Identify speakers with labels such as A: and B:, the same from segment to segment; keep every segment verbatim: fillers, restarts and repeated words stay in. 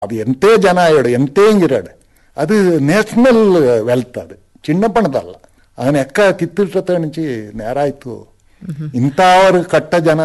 A: ಅದು ಎಂತೇ ಜನ ಹೇಳು ಎಂತೇ ಹಿಂಗಿರಾಡು ಅದು ನ್ಯಾಷನಲ್ ವೆಲ್ತ್ ಅದು ಚಿನ್ನ ಪಣದಲ್ಲ ಅವನ ಎಕ್ಕ ಕಿತ್ತಿಟ್ಟತ ಅಣಿಚಿ ನೇರಾಯ್ತು ಇಂಥವರು ಕಟ್ಟ ಜನ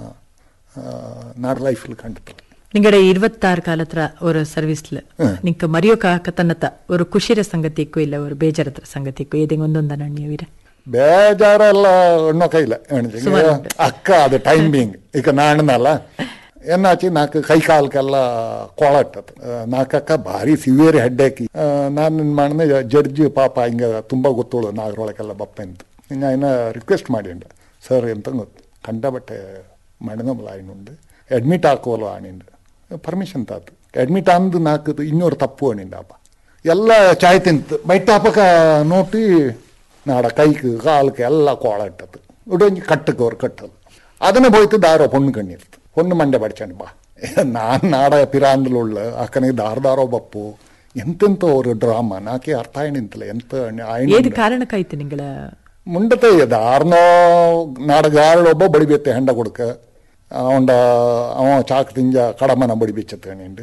A: நாடு லைஃப்ல கண்டுட்டேன்.
B: நீங்கட இருபத்தாறு காலத்துல ஒரு சர்வீஸ்ல நீங்க மரியோ காக்கத்தனத்த ஒரு ಖುಷಿರ ಸಂಗತಿಕ್ಕೂ ಇಲ್ಲ ஒரு ಬೇಜಾರತ್ರ ಸಂಗತಿಕ್ಕೂ ಏದಿಂಗ್ ಒಂದೊಂದ ನಣ್ಣಿಯವೀರ
A: ಬೇಜಾರೆಲ್ಲ ಒಣ್ಣೋ ಕೈಲ ಅಕ್ಕ ಅದು ಟೈಮಿಂಗ್ ಈಗ ನಾಣನಲ್ಲ ಎನ್ನಾಚಿ ನಾಲ್ಕು ಕೈ ಕಾಲಕ್ಕೆಲ್ಲ ಕೊಳಟ್ಟದು ನಾಲ್ಕಕ್ಕ ಭಾರಿ ಸಿವಿಯರ್ ಹೆಡ್ಡೇಕಿ ನಾನು ಏನು ಮಾಡಿದೆ ಜಡ್ಜಿ ಪಾಪ ಹಿಂಗೆ ತುಂಬ ಗೊತ್ತೋಳು ನಾಗರೊಳಗೆಲ್ಲ ಬಪ್ಪ ಅಂತ ಹಿಂಗೆ ಇನ್ನ ರಿಕ್ವೆಸ್ಟ್ ಮಾಡಿಂಡ ಸರ್ ಎಂತ ಗೊತ್ತು ಕಂಡ ಬಟ್ಟೆ ಮಣ್ಣನಲ್ಲ ಆಯ್ನುಂಡು ಅಡ್ಮಿಟ್ ಹಾಕೋಲ್ಲ ಆಣಿಂಡು ಪರ್ಮಿಷನ್ ತಾತು ಅಡ್ಮಿಟ್ ಅಂದು ನಾಲ್ಕು ಇನ್ನೂರು ತಪ್ಪು ಅಣಿಂಡಪ್ಪ ಎಲ್ಲ ಚಾಯ್ ತಿಂತು ಬೈಟ್ ಹಾಪಕ ನೋಟಿ ನಾಡ ಕೈക്ക് ಕಾಲಕ್ಕೆ ಎಲ್ಲ ಕೋಳ ಇಟ್ಟದು ಉಡೊಂಜಿ ಕಟ್ಟಕ್ಕೆ ಅವ್ರು ಕಟ್ಟದು ಅದನ್ನೇ ಹೋಯ್ತು ದಾರೋ ಪೊಣ್ಣು ಕಣ್ಣಿರ್ತು ಪೊಣ್ಣು ಮಂಡೆ ಬಡ್ಚಂಡು ಬಾ ನಾನು ನಾಡ ಪಿರಾಂದಲುಳ್ಳ ಅಕ್ಕನಿಗೆ ದಾರ ದಾರೋ ಬಪ್ಪು ಎಂತೆಂತ ஒரு ಡ್ರಾಮಾ ನಾಕೆ ಅರ್ಥ ಆಯ್ನಿಂತಲ್ಲ ಎಂತ
B: ಏದು ಕಾರಣಕ್ಕಾಯ್ತು ನಿಂಗಳ
A: ಮುಂಡತೆ ದಾರ್ನೋ ನಾಡಗಾರಳೊಬ್ಬ ಬಡಿಬೇತೆ ಹೆಂಡ ಕೊಡ್ಕ ಅವಂಡ ಅವ ಚಾಕ್ ತಿಂಜ ಕಡಮನ ಬಡಿಬೇಚತ್ತೆ ಅಣಿಂಡು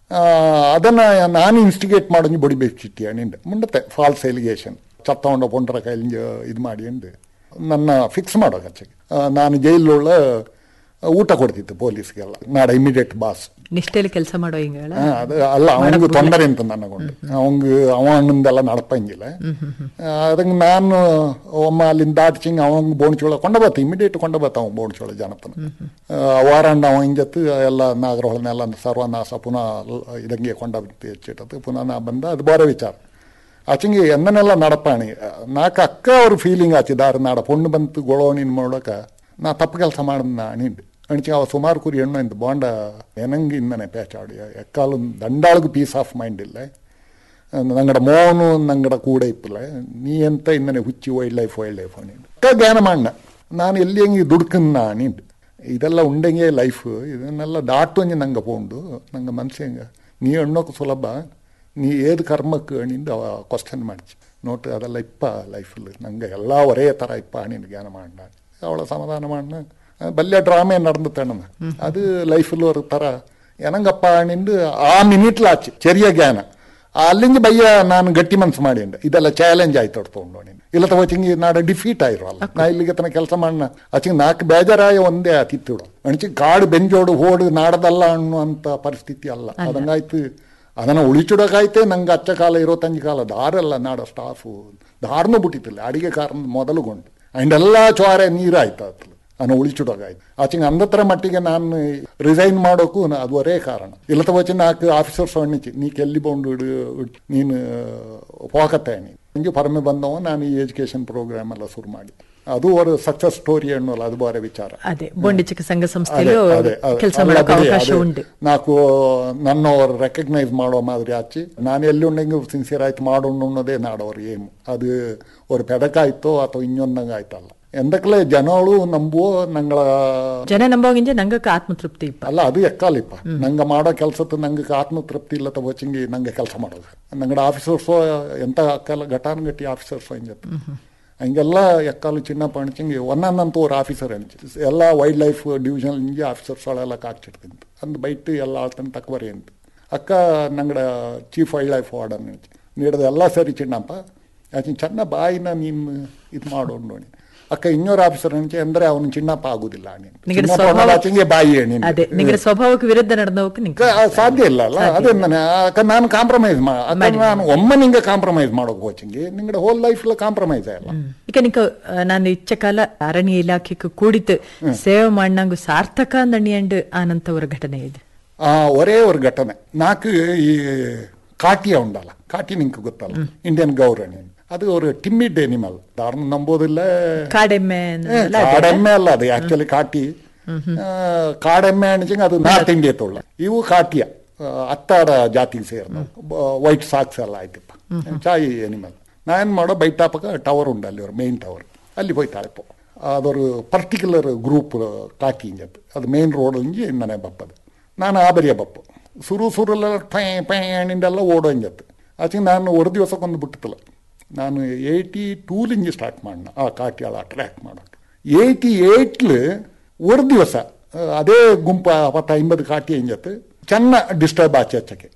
A: ಅದನ್ನು ನಾನು ಇನ್ಸ್ಟಿಗೇಟ್ ಮಾಡೋಂಜಿ ಬಡಿಬೇಕಿಟ್ಟಿ ಅಣಿಂಡು ಮುಂಡತೆ ಫಾಲ್ಸ್ ಎಲಿಗೇಷನ್ ಚತ್ತಗೊಂಡ ಪೊಂಡರ ಕೈಲಿಂಜ ಇದು ಮಾಡಿ ಅಂದು ನನ್ನ ಫಿಕ್ಸ್ ಮಾಡೋ ಕಚ್ಚಗೆ ನಾನು ಜೈಲುಳ್ಳ ಊಟ ಕೊಡ್ತಿತ್ತು ಪೊಲೀಸ್ಗೆಲ್ಲ ನಾಡ ಇಮಿಡಿಯೇಟ್ ಬಾಸ್
B: ನಿಷ್ಠೆಯಲ್ಲಿ ಕೆಲಸ ಮಾಡೋ ಹಿಂಗ
A: ಅದು ಅಲ್ಲ ಅವನಿಗೆ ತೊಂದರೆ ಅಂತ ನನಗೊಂಡು ಅವಂಗ ಅವನಂದೆಲ್ಲ ನಡಪಂಗಿಲ್ಲ ಅದಂಗೆ ನಾನು ಒಮ್ಮ ಅಲ್ಲಿಂದ ದಾಟಿಂಗ್ ಅವಂಗ ಬೋಣಿಚೋಳ ಕೊಂಡ ಬತ್ತ ಇಮಿಡಿಯೇಟ್ ಕೊಂಡ ಬತ್ತ ಅವ ಬೋಣಿಚೋಳ ಜನಪನ ವಾರಂಡ ಅವ ಹಿಂಜತ್ತು ಎಲ್ಲ ನಾಗರಹೊಳನೆಲ್ಲ ಸರ್ವನಾಶ ಪುನಃ ಇದಂಗೆ ಕೊಂಡ ಹೆಚ್ಚಿಟ್ಟದು ಪುನಃ ನಾ ಬಂದ ಅದು ಬೇರೆ ವಿಚಾರ ಆಚಂಗೆ ಎಂದನೆಲ್ಲ ನಡಪಾಣಿ ನಾಲ್ಕು ಅಕ್ಕ ಅವ್ರ ಫೀಲಿಂಗ್ ಆಚಿದಾರ ನಾಡ ಪೊಣ್ಣು ಬಂತು ಗೊಳೋಣಿನ ಮಾಡೋಕ ನಾ ತಪ್ಪು ಕೆಲಸ ಮಾಡಿದ ಅಣಿಂಡು ಅಣಿಚಿ ಅವ ಸುಮಾರು ಕುರಿ ಹೆಣ್ಣು ಇಂದು ಬಾಂಡ ಏನಂಗೆ ಇಂದನೆ ಪೇಚಾಡಿ ಎಕ್ಕಾಲು ದಂಡಾಳಿಗೂ ಪೀಸ್ ಆಫ್ ಮೈಂಡ್ ಇಲ್ಲ ನಂಗಡ ಮೋನು ನಂಗಡ ಕೂಡ ಇಪ್ಪಲ್ಲ ನೀ ಎಂತ ಇಂದನೆ ಹುಚ್ಚಿ ವೈಲ್ಡ್ ಲೈಫ್ ವೈಲ್ಡ್ ಲೈಫ್ ಅಣಿಂಡು ಅಕ್ಕ ಜ್ಞಾನ ಮಾಡ ನಾನು ಎಲ್ಲಿ ಹೆಂಗೆ ದುಡ್ಕನ್ನ ಅಣಿಂಡು ಇದೆಲ್ಲ ಉಂಡೆಂಗೆ ಲೈಫ್ ಇದನ್ನೆಲ್ಲ ದಾಟುಂಜಿ ನಂಗೆ ಪೋಂಡು ನಂಗೆ ಮನ್ಸಂಗೆ ನೀ ಎಣ್ಣೋಕೆ ಸುಲಭ ನೀ ಏದು ಕರ್ಮಕ್ಕೆ ಅಣಿಂದು ಅವ ಕ್ವಶನ್ ಮಾಡಿಸಿ ನೋಟು ಅದೆಲ್ಲ ಇಪ್ಪ ಲೈಫಲ್ಲಿ ನಂಗೆ ಎಲ್ಲ ಒರೇ ಥರ ಇಪ್ಪ ಅಣಿಂದು ಜ್ಞಾನ ಮಾಡ ಅವಳ ಸಮಾಧಾನ ಮಾಡ ಬಲ್ಯ ಡ್ರಾಮೆ നടന്നിട്ടാണ് ಅದು ಲೈಫಲ್ಲಿ ஒரு ಥರ ಏನಂಗಪ್ಪ ಅಣಿಂದು ಆ ಮಿನಿಟ್ಲಾಚಿ ಚೆರಿಯ ಜ್ಞಾನ ಅಲ್ಲಿಂದ ಬಯ್ಯ ನಾನು ಗಟ್ಟಿ ಮನ್ಸು ಮಾಡಿಂಡೆ ಇದೆಲ್ಲ ಚಾಲೆಂಜ್ ಆಯ್ತು ತೊಗೊಂಡು ನೀನು ಇಲ್ಲ ತಗೋಚಿಂಗಿ ನಾಡ ಡಿಫೀಟ್ ಆಗಿರೋಲ್ಲ ನಾ ಇಲ್ಲಿಗೆ ತನಕ ಕೆಲಸ ಮಾಡೋಣ ಆಚಿಂಗೆ ನಾಲ್ಕು ಬೇಜಾರಾಯ ಒಂದೇ ತಿತ್ತಿಡು ಅಣಿಚಿ ಕಾಡು ಬೆಂಜೋಡು ಹೋಡು ನಾಡದಲ್ಲ ಅನ್ನುವಂಥ ಪರಿಸ್ಥಿತಿ ಅಲ್ಲ ಅದಂಗಾಯ್ತು ಅದನ್ನು ಉಳಿಚಿಡೋಕಾಯ್ತೆ ನಂಗೆ ಅಚ್ಚ ಕಾಲ ಇರೋತಂಜಿ ಕಾಲ ದಾರೆಲ್ಲ ನಾಡ ಸ್ಟಾಫು ದಾರ್ನೂ ಬಿಟ್ಟಿತ್ತಿಲ್ಲ ಅಡಿಗೆ ಕಾರಣ ಮೊದಲುಗೊಂಡು ಅಂಡೆಲ್ಲ ಚೋರೆ ನೀರಾಯ್ತು ಅತ್ಲು ನಾನು ಉಳಿಚಿಡೋಕಾಯ್ತು ಆಚಿಂಗೆ ಅಂದತ್ರ ಮಟ್ಟಿಗೆ ನಾನು ರಿಸೈನ್ ಮಾಡೋಕ್ಕೂ ಅದು ಒರೇ ಕಾರಣ ಇಲ್ಲ ತಗೋಚಿ ನಾಲ್ಕು ಆಫೀಸರ್ಸ್ ಅಣ್ಣಿಚಿ ನೀ ಕೆಲ್ಲಿ ಬಂದು ನೀನು ಹೋಗತ್ತೆ ನೀನು ಹಿಂಗೆ ಪರಮೆ ಬಂದವ ನಾನು ಈ ಎಜುಕೇಶನ್ ಪ್ರೋಗ್ರಾಮ್ ಎಲ್ಲ ಶುರು ಮಾಡಿ ಅದು ಒಂದು ಸಕ್ಸಸ್ ಸ್ಟೋರಿ ಅನ್ನೋಲ್ಲ ಅದು ಬೇರೆ ವಿಚಾರ
B: ಅದೇ ಬೊಂಡಿಚಿಕ ಸಂಘ ಸಂಸ್ಥೆಯಲ್ಲಿ ಕೆಲಸ ಮಾಡಕ್ಕೆ ಅವಕಾಶ ಉಂಟು
A: ನಾಲ್ಕು ನನ್ನವರು ರೆಕಗ್ನೈಸ್ ಮಾಡೋ ಮಾದರಿ ಆಚಿ ನಾನು ಎಲ್ಲಿ ಉಂಡೆಂಗೆ ಸಿನ್ಸಿಯರ್ ಆಯ್ತು ಮಾಡೋಣ ಅನ್ನೋದೇ ನಾಡೋರು ಏಮ್ ಅದು ஒரு பெடக்காய்த்தோ ಅಥವಾ ಇನ್ನೊಂದಂಗೆ ಆಯ್ತಲ್ಲ ಎಂದಕ್ಕಲೇ ಜನಗಳು ನಂಬುವ ನಂಗಳ
B: ಜನ ನಂಬೋಗಿಂಜ ನಂಗಕ್ಕೆ ಆತ್ಮತೃಪ್ತಿ ಇಪ್ಪ
A: ಅಲ್ಲ ಅದು ಎಕ್ಕಾಲಿಪ್ಪ ನಂಗೆ ಮಾಡೋ ಕೆಲಸದ ನಂಗೆ ಆತ್ಮತೃಪ್ತಿ ಇಲ್ಲ ತಗೋಚಿಂಗಿ ನಂಗೆ ಕೆಲಸ ಮಾಡೋದು ನಂಗಡ ಆಫೀಸರ್ಸೋ ಎಂತ ಅಕ್ಕಲ್ಲ ಘಟಾನುಘಟಿ ಆಫೀಸರ್ಸೋ ಹಿಂಗತ್ತೆ ಹಂಗೆಲ್ಲ ಎಕ್ಕಾಲು ಚಿನ್ನ ಪಣಚಿಂಗಿ ಒಂದೊಂದಂತೂ ಅವ್ರು ಆಫೀಸರ್ ಅನ್ಚಿ ಎಲ್ಲ ವೈಲ್ಡ್ ಲೈಫ್ ಡಿವಿಷನ್ ಹಿಂಗೆ ಆಫೀಸರ್ಸ್ಗಳೆಲ್ಲ ಕಾಕ್ಚಿಡ್ತಿಂತು ಅಂದು ಬೈಟ್ ಎಲ್ಲ ಆಳ್ತಾನೆ ತಕ್ವರಿ ಅಂತ ಅಕ್ಕ ನಂಗಡ ಚೀಫ್ ವೈಲ್ಡ್ ಲೈಫ್ ವಾರ್ಡನ್ ಅನ್ಚಿ ನೀಡೋದು ಎಲ್ಲ ಸರಿ ಚಿನ್ನಪ್ಪ ಆಚೆ ಚೆನ್ನ ಬಾಯಿನ ನೀನು ಇದು ಮಾಡೋಣ ನೋಡಿ ಅಕ್ಕ ಇನ್ನೂರು ಆಫೀಸರ್ ಅನ್ಚಿ ಅಂದ್ರೆ ಅವನು ಚಿನ್ನಪ್ಪ ಆಗುದಿಲ್ಲ ನೀನು ಬಾಯಿ
B: ನಿಂಗೆ ಸ್ವಭಾವಕ್ಕೆ ವಿರುದ್ಧ ನಡೆದವಕ್ಕೆ
A: ಸಾಧ್ಯ ಇಲ್ಲ ಅಲ್ಲ ಅದೇ ಅಕ್ಕ ನಾನು ಕಾಂಪ್ರಮೈಸ್ ಮಾಡ ನಾನು ಒಮ್ಮೆ ನಿಂಗೆ ಕಾಂಪ್ರಮೈಸ್ ಮಾಡೋಕೆ ಹೋಚಿಂಗಿ ನಿಂಗಡೆ ಹೋಲ್ ಲೈಫ್ ಕಾಂಪ್ರಮೈಸ್ ಅಲ್ಲ
B: ಈಗ ನಿಂಗೆ ನಾನು ಇಚ್ಚ ಕಾಲ ಅರಣ್ಯ ಇಲಾಖೆಗೆ ಕೂಡಿತು ಸೇವೆ ಮಾಡಂಗು ಸಾರ್ಥಕ ಅಂದಣಿಯಂಡು ಆನಂತವರ ಘಟನೆ ಇದೆ
A: ಆ ಒರೇ ಒಂದು ಘಟನೆ ನಾಲ್ಕು ಈ ಕಾಟಿಯ ಉಂಡಲ್ಲ ಕಾಟಿ ನಿಂಗೆ ಗೊತ್ತಲ್ಲ ಇಂಡಿಯನ್ ಗೌರಣಿ ಅದು ஒரு ಟಿಮ್ಮಿಡ್ ಎನಿಮಲ್ ದಾರ್ನ ನಂಬೋದಿಲ್ಲ
B: ಕಾಡೆಮ್ಮೆ
A: ಕಾಡೆಮ್ಮೆ ಅಲ್ಲ ಅದು ಆಕ್ಚುಲಿ ಕಾಟಿ ಕಾಡೆಮ್ಮೆ ಅಣಿಸಿಂಗ್ ಅದು ನಾರ್ತ್ ಇಂಡಿಯಾ ತೊಳ್ಳ ಇವು ಕಾಟಿಯ ಹತ್ತಾಡ ಜಾತಿಗೆ ಸೇರ್ನ ವೈಟ್ ಸಾಕ್ಸ್ ಎಲ್ಲ ಆಯ್ತಪ್ಪ ಚಾಯಿ ಎನಿಮಲ್ ನಾನು ಮಾಡೋ ಬೈಟಾಪಕ ಟವರ್ ಉಂಡು ಅಲ್ಲಿ ಅವ್ರ ಮೇನ್ ಟವರ್ ಅಲ್ಲಿ ಹೋಯ್ತಾಳೆಪ್ಪ ಅದೊರು ಪರ್ಟಿಕ್ಯುಲರ್ ಗ್ರೂಪ್ ಕಾಟಿ ಇಂಜತ್ತು ಅದು ಮೇನ್ ರೋಡ್ ಇಂಜಿ ಮನೆ ಬಪ್ಪದು ನಾನು ಆಬರಿಯ ಬಪ್ಪು ಸುರು ಸುರುಲ್ಲ ಪೈ ಪೈ ಹಣ್ಣಿಂದೆಲ್ಲ ಓಡೋ ಇಂಜತ್ತು ಆಚೆ ನಾನು ಒಂದು ದಿವಸಕ್ಕೊಂದು ಬಿಟ್ಟಿತ್ತಲ್ಲ ನಾನು ಏಯ್ಟಿ ಟೂಲಿಂಜಿ ಸ್ಟಾರ್ಟ್ ಮಾಡೋಣ ಆ ಕಾಟಿಯಾಳ ಅಟ್ರ್ಯಾಕ್ಟ್ ಮಾಡೋಕ್ಕೆ ಏಯ್ಟಿ ಏಯ್ಟ್ಲು ಒಂದು ದಿವಸ ಅದೇ ಗುಂಪ ಹತ್ತು ಐಂಬತ್ತು ಕಾಟಿ ಇಂಜತ್ತು ಚೆನ್ನ ಡಿಸ್ಟರ್ಬ್ ಆಚೆ ಹಚ್ಚಕ್ಕೆ